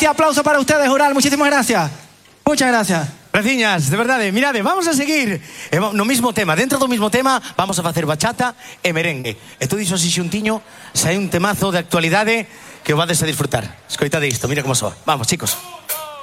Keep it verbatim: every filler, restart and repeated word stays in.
ese aplauso para ustedes, Ural. Muchísimas gracias. Muchas gracias. Graciñas, de verdade. Mirade, vamos a seguir e no mismo tema. Dentro do mismo tema vamos a facer bachata e merengue. E todo iso así xuntiño, se hai un temazo de actualidade que o vades a disfrutar. Escoitade isto, mira como soa. Vamos, chicos.